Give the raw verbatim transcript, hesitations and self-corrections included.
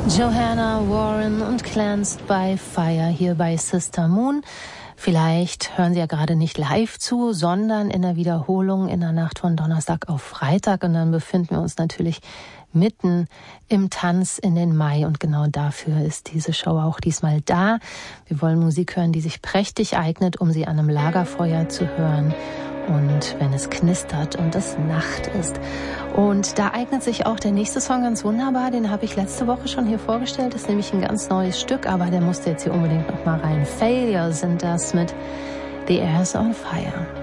Johanna Warren und Cleansed by Fire hier bei Sister Moon. Vielleicht hören Sie ja gerade nicht live zu, sondern in der Wiederholung in der Nacht von Donnerstag auf Freitag. Und dann befinden wir uns natürlich mitten im Tanz in den Mai. Und genau dafür ist diese Show auch diesmal da. Wir wollen Musik hören, die sich prächtig eignet, um sie an einem Lagerfeuer zu hören. Und wenn es knistert und es Nacht ist. Und da eignet sich auch der nächste Song ganz wunderbar. Den habe ich letzte Woche schon hier vorgestellt. Das ist nämlich ein ganz neues Stück, aber der musste jetzt hier unbedingt noch mal rein. Failure sind das mit The Air's on Fire.